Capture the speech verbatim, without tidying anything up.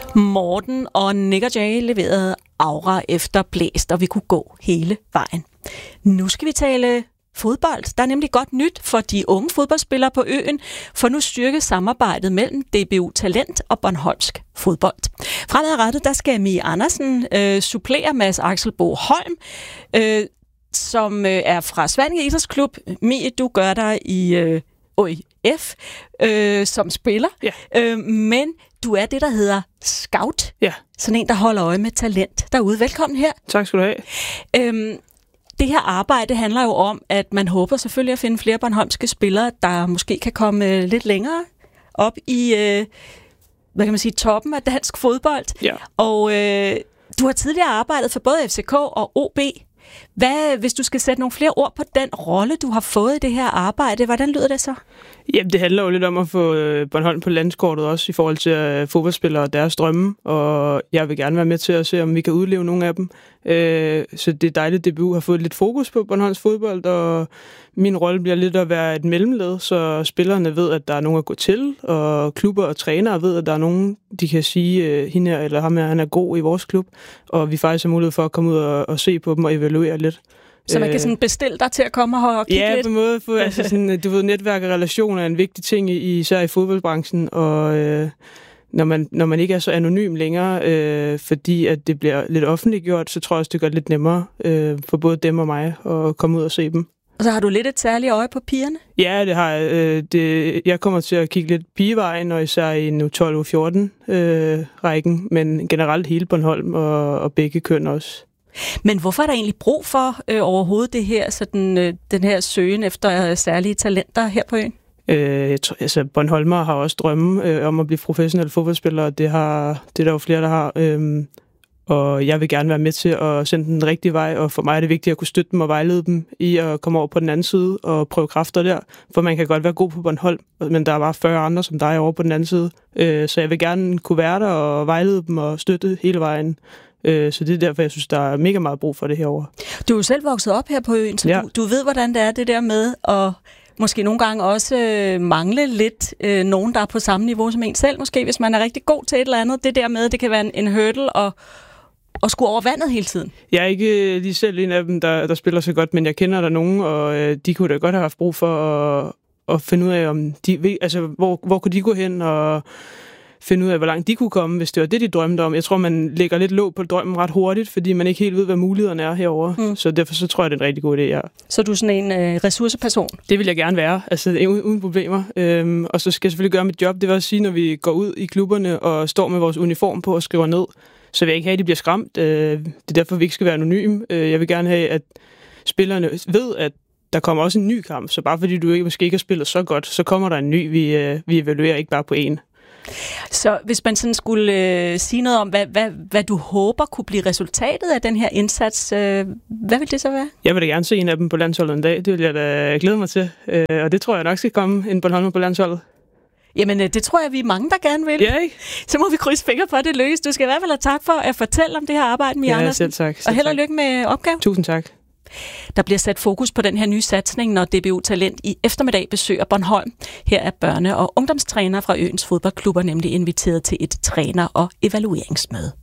Morten og Nick og Jay leverede Aura efter blæst, og vi kunne gå hele vejen. Nu skal vi tale fodbold. Der er nemlig godt nyt for de unge fodboldspillere på øen, for nu styrkes samarbejdet mellem D B U Talent og Bornholmsk Fodbold. Fremadrettet, der skal Mie Andersen øh, supplere Mads Axel Bo Holm, øh, som øh, er fra Svanninge Idrætsklub. Mie, du gør dig i øh, O I F øh, som spiller, ja. øh, men du er det, der hedder scout. Ja. Sådan en, der holder øje med talent derude. Velkommen her. Tak skal du have. Øhm, det her arbejde handler jo om, at man håber selvfølgelig at finde flere bornholmske spillere, der måske kan komme øh, lidt længere op i, øh, hvad kan man sige, toppen af dansk fodbold. Ja. Og øh, du har tidligere arbejdet for både F C K og O B. Hvad, hvis du skal sætte nogle flere ord på den rolle, du har fået i det her arbejde, hvordan lyder det så? Jamen, det handler jo lidt om at få Bornholm på landskortet også i forhold til fodboldspillere og deres drømme, og jeg vil gerne være med til at se, om vi kan udleve nogle af dem. Så det er dejligt, at D B U har fået lidt fokus på Bornholms fodbold, og min rolle bliver lidt at være et mellemled, så spillerne ved, at der er nogen at gå til, og klubber og trænere ved, at der er nogen, de kan sige, hende her eller ham her, han er god i vores klub, og vi faktisk har mulighed for at komme ud og, og se på dem og evaluere lidt. Så man kan sådan bestille dig til at komme og kigge ja, lidt? Ja, på en måde. For, altså sådan, du ved, netværk og relationer er en vigtig ting, især i fodboldbranchen, og øh, når, man, når man ikke er så anonym længere, øh, fordi at det bliver lidt offentliggjort, så tror jeg også, det gør det lidt nemmere øh, for både dem og mig at komme ud og se dem. Og så har du lidt et særligt øje på pigerne? Ja, det har jeg. Øh, det, jeg kommer til at kigge lidt pigevejen, og især i nu tolv U fjorten øh, rækken, men generelt hele Bornholm og, og begge køn også. Men hvorfor er der egentlig brug for øh, overhovedet det her, sådan, øh, den her søgen efter øh, særlige talenter her på øen? Øh, jeg tror, altså, Bornholmer har også drømme øh, om at blive professionelle fodboldspillere, og det, har, det er der jo flere, der har. Øh, og jeg vil gerne være med til at sende den rigtige vej, og for mig er det vigtigt at kunne støtte dem og vejlede dem i at komme over på den anden side og prøve kræfter der. For man kan godt være god på Bornholm, men der er bare fyrre andre som dig over på den anden side. Øh, så jeg vil gerne kunne være der og vejlede dem og støtte hele vejen. Så det er derfor, jeg synes, der er mega meget brug for det herovre. Du er jo selv vokset op her på øen, så ja. du, du ved, hvordan det er det der med at måske nogle gange også øh, mangle lidt øh, nogen, der er på samme niveau som en selv. Måske hvis man er rigtig god til et eller andet. Det der med, det kan være en, en hurdle og, og skulle over vandet hele tiden. Jeg er ikke lige selv en af dem, der, der spiller så godt, men jeg kender der nogen, og øh, de kunne da godt have haft brug for at, at finde ud af, om de, altså, hvor, hvor kunne de gå hen og finde ud af, hvor langt de kunne komme, hvis det var det, de drømte om. Jeg tror, man lægger lidt låg på drømmen ret hurtigt, fordi man ikke helt ved, hvad mulighederne er herovre. Mm. Så derfor så tror jeg, det er en rigtig god idé, ja. Så du er sådan en øh, ressourceperson? Det vil jeg gerne være, altså uden, uden problemer. Øhm, og så skal jeg selvfølgelig gøre mit job. Det vil også sige, når vi går ud i klubberne og står med vores uniform på og skriver ned, så vil jeg ikke have, at de bliver skræmt. Øh, det er derfor, vi ikke skal være anonyme. Øh, jeg vil gerne have, at spillerne ved, at der kommer også en ny kamp. Så bare fordi du ikke, måske ikke har spillet så godt, så kommer der en ny. Vi, øh, vi evaluerer ikke bare på en. Så hvis man sådan skulle øh, sige noget om, hvad, hvad, hvad du håber kunne blive resultatet af den her indsats, øh, hvad vil det så være? Jeg vil da gerne se en af dem på landsholdet en dag. Det vil jeg da glæde mig til. Øh, og det tror jeg nok skal komme en Bornholm på landsholdet. Jamen, det tror jeg, vi er mange, der gerne vil. Ja, ikke? Så må vi krydse fingre på, at det lykkes. Du skal i hvert fald have tak for at fortælle om det her arbejde, Mie ja, Andersen. Selv tak. Selv og held og tak. lykke med opgaven. Tusind tak. Der bliver sat fokus på den her nye satsning, når D B U Talent i eftermiddag besøger Bornholm. Her er børne- og ungdomstrænere fra øens fodboldklubber nemlig inviteret til et træner- og evalueringsmøde.